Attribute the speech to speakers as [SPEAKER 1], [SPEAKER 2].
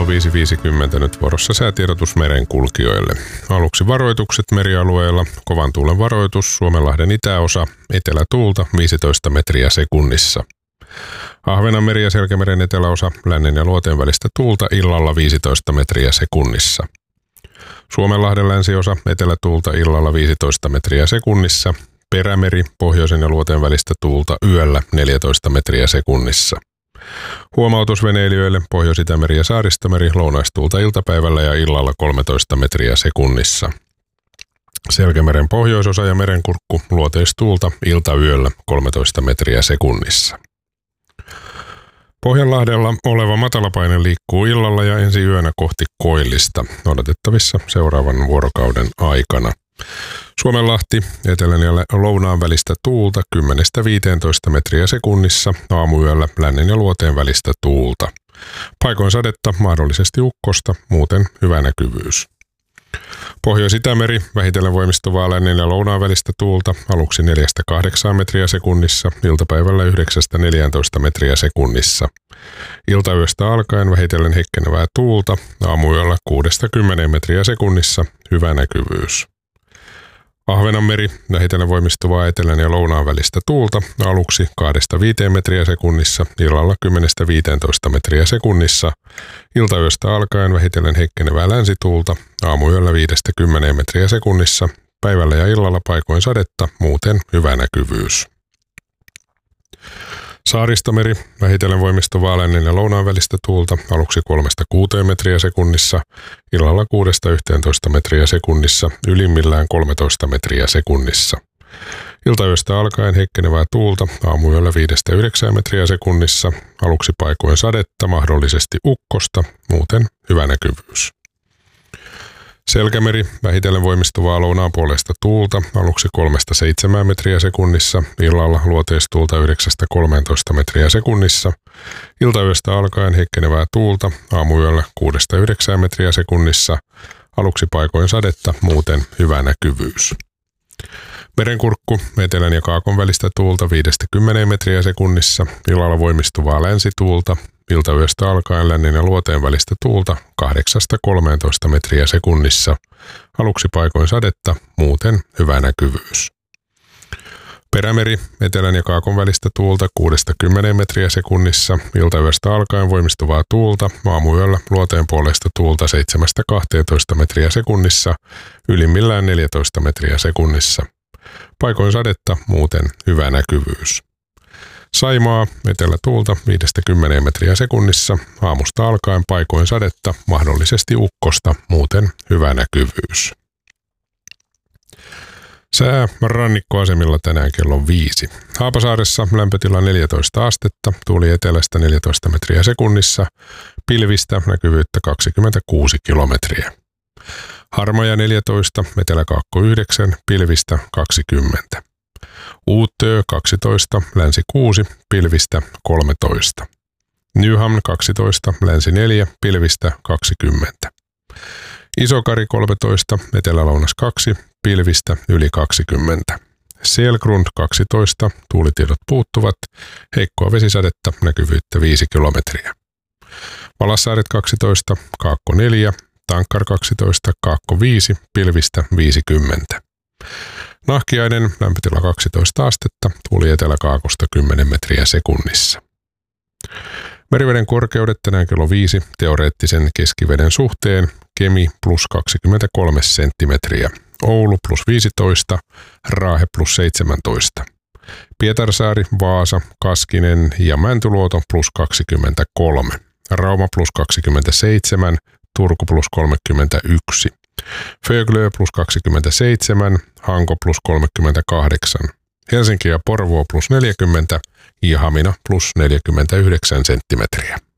[SPEAKER 1] 5.50 nyt vuorossa säätiedotus merenkulkijoille. Aluksi varoitukset merialueilla. Kovan tuulen varoitus Suomenlahden itäosa, etelätuulta 15 metriä sekunnissa. Ahvenanmeri ja Selkämeren eteläosa, lännen ja luoteen välistä tuulta illalla 15 metriä sekunnissa. Suomenlahden länsiosa, etelätuulta illalla 15 metriä sekunnissa. Perämeri, pohjoisen ja luoteen välistä tuulta yöllä 14 metriä sekunnissa. Huomautus veneilijöille: Pohjois-Itämeri ja Saaristomeri, lounaistuulta iltapäivällä ja illalla 13 metriä sekunnissa. Selkämeren pohjoisosa ja merenkurkku, luoteistuulta iltayöllä 13 metriä sekunnissa. Pohjanlahdella oleva matalapaine liikkuu illalla ja ensi yönä kohti koillista, odotettavissa seuraavan vuorokauden aikana. Suomenlahti, etelän ja lounaan välistä tuulta 10–15 metriä sekunnissa, aamuyöllä lännen ja luoteen välistä tuulta. Paikoin sadetta, mahdollisesti ukkosta, muuten hyvä näkyvyys. Pohjois-Itämeri, vähitellen voimistuvaa lännen ja lounaan välistä tuulta, aluksi 4–8 metriä sekunnissa, iltapäivällä 9–14 metriä sekunnissa. Iltayöstä alkaen vähitellen heikkenevää tuulta, aamuyöllä 6–10 metriä sekunnissa, hyvä näkyvyys. Ahvenanmeri, vähitellen voimistuvaa etelän ja lounaan välistä tuulta, aluksi 2–5 metriä sekunnissa, illalla 10–15 metriä sekunnissa. Iltayöstä alkaen vähitellen heikkenevää länsituulta, aamuyöllä 5–10 metriä sekunnissa, päivällä ja illalla paikoin sadetta, muuten hyvä näkyvyys. Saaristomeri, vähitellen voimistuvaa lännen ja lounaan välistä tuulta, aluksi 3–6 metriä sekunnissa, illalla 6–11 metriä sekunnissa, ylimmillään 13 metriä sekunnissa. Iltayöstä alkaen heikkenevää tuulta, aamuyöllä 5–9 metriä sekunnissa, aluksi paikoin sadetta, mahdollisesti ukkosta, muuten hyvä näkyvyys. Selkämeri, vähitellen voimistuvaa lounaan puolesta tuulta, aluksi 3–7 metriä sekunnissa, illalla luoteistuulta 9–13 metriä sekunnissa. Iltayöstä alkaen heikkenevää tuulta, aamuyöllä 6–9 metriä sekunnissa, aluksi paikoin sadetta, muuten hyvä näkyvyys. Merenkurkku, etelän ja kaakon välistä tuulta 5–10 metriä sekunnissa, illalla voimistuvaa länsituulta, iltayöstä alkaen lännen ja luoteen välistä tuulta 8–13 metriä sekunnissa, aluksi paikoin sadetta, muuten hyvä näkyvyys. Perämeri, etelän ja kaakon välistä tuulta 6–10 metriä sekunnissa, iltayöstä alkaen voimistuvaa tuulta, aamuyöllä luoteen puolesta tuulta 7–12 metriä sekunnissa, ylimmillään 14 metriä sekunnissa. Paikoin sadetta, muuten hyvä näkyvyys. Saimaa, etelätuulta 5–10 metriä sekunnissa, aamusta alkaen paikoin sadetta, mahdollisesti ukkosta, muuten hyvä näkyvyys. Sää rannikkoasemilla tänään kello 5. Haapasaaressa lämpötila 14 astetta, tuuli etelästä 14 metriä sekunnissa, pilvistä näkyvyyttä 26 kilometriä. Harmaja 14, eteläkaakko 9, pilvistä 20. Uuttöö 12, länsi 6, pilvistä 13. Nyhamn 12, länsi 4, pilvistä 20. Isokari 13, etelä-lounas 2, pilvistä yli 20. Selgrund 12, tuulitiedot puuttuvat, heikkoa vesisadetta, näkyvyyttä 5 kilometriä. Valassaaret 12, kaakko 4, Tankkar 12, kaakko 5, pilvistä 50. Nahkiainen, lämpötila 12 astetta, tuuli eteläkaakosta 10 metriä sekunnissa. Meriveden korkeudet tänään kello 5, teoreettisen keskiveden suhteen, Kemi plus 23 senttimetriä, Oulu plus 15, Raahe plus 17. Pietarsaari, Vaasa, Kaskinen ja Mäntyluoto plus 23, Rauma plus 27, Turku plus 31. Föglö plus 27, Hanko plus 38, Helsinki ja Porvoo plus 40 ja Hamina plus 49 senttimetriä.